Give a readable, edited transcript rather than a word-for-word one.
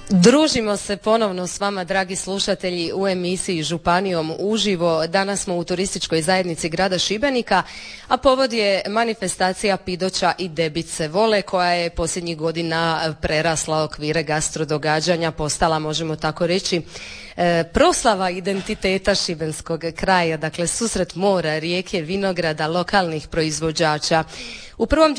Družimo se ponovno s vama, dragi slušatelji, u emisiji Županijom uživo. Danas smo u turističkoj zajednici grada Šibenika, a povod je manifestacija Pidoća i Debice vole, koja je posljednjih godina prerasla okvire gastro događanja, postala, možemo tako reći, proslava identiteta šibenskog kraja, dakle susret mora, rijeke, vinograda, lokalnih proizvođača. U prvom